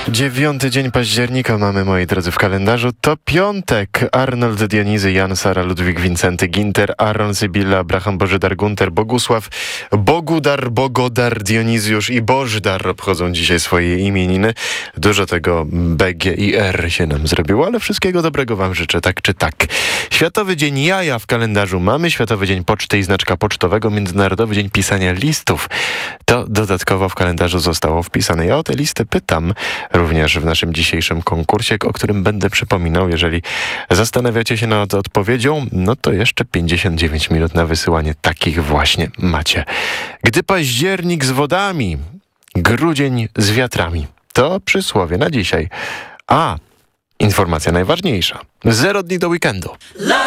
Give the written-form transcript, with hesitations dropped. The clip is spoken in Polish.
9 dzień października mamy, moi drodzy, w kalendarzu. To piątek. Arnold, Dionizy, Jan, Sara, Ludwik, Wincenty, Ginter, Aaron, Sybilla, Abraham, Bożydar, Gunter, Bogusław, Bogudar, Bogodar, Dionizjusz i Bożdar obchodzą dzisiaj swoje imieniny. Dużo tego BG i R się nam zrobiło, ale wszystkiego dobrego wam życzę, tak czy tak. Światowy Dzień Jaja w kalendarzu mamy, Światowy Dzień Poczty i Znaczka Pocztowego, Międzynarodowy Dzień Pisania Listów. To dodatkowo w kalendarzu zostało wpisane. Ja o te listy pytam również w naszym dzisiejszym konkursie, o którym będę przypominał. Jeżeli zastanawiacie się nad odpowiedzią, no to jeszcze 59 minut na wysyłanie takich właśnie macie. Gdy październik z wodami, grudzień z wiatrami. To przysłowie na dzisiaj. A informacja najważniejsza. 0 dni do weekendu.